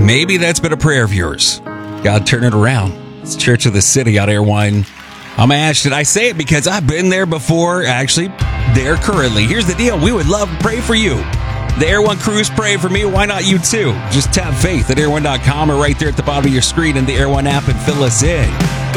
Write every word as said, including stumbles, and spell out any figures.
Maybe that's been a prayer of yours. God, turn it around. It's Church of the City on Air One. I'm Ashton. I say it because I've been there before, actually, there currently. Here's the deal. We would love to pray for you. The Air One crews pray for me. Why not you too? Just tap faith at air one dot com or right there at the bottom of your screen in the Air One app and fill us in.